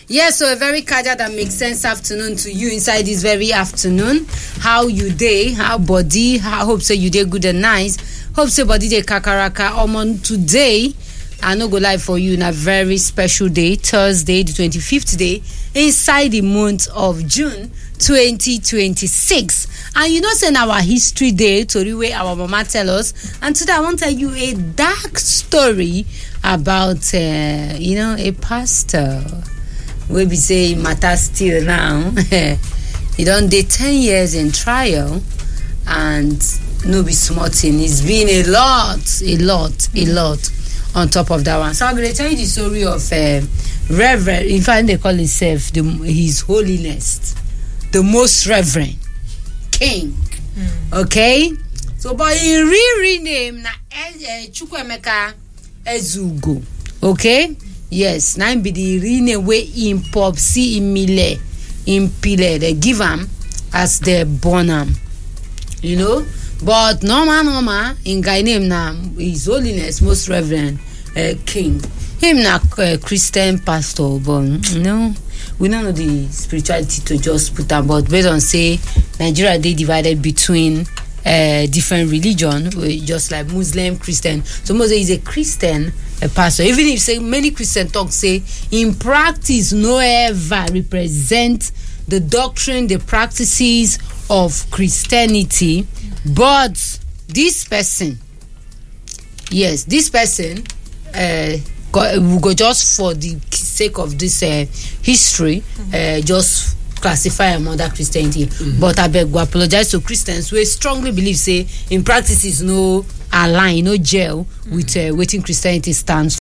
Yes, so a very cordial that makes sense afternoon to you inside this very afternoon. How you day? How body? I hope so you day good and nice. Hope so body day kakaraka. On today, I no go live for you in a very special day, Thursday, the 25th day, inside the month of June 2026. And you know, say our history day, to way our mama tell us. And today I want to tell you a dark story about, a pastor. We be say matter still now. He done did 10 years in trial, and no be small thing. It's been a lot on top of that one. So I'm going to tell you the story of Reverend. In fact, they call himself His Holiness, the Most Reverend King. Okay, so but in real name na Chukwemeka Ezugo. Okay. Yes, now be the real way in pop see in Mile in Pile. They give him as the bonum, But normal in guy name now His Holiness Most Reverend King. Him na Christian pastor, but we don't know the spirituality to just put them. But based on say Nigeria, they divided between different religion, just like Muslim, Christian. So Moses is a Christian pastor. Even if say many Christian talk say in practice no ever represent the doctrine, the practices of Christianity, but this person, we go just for the sake of this history, just classify him under Christianity. But I beg to apologize to Christians who strongly believe say in practice is no align, no gel with what Christianity stands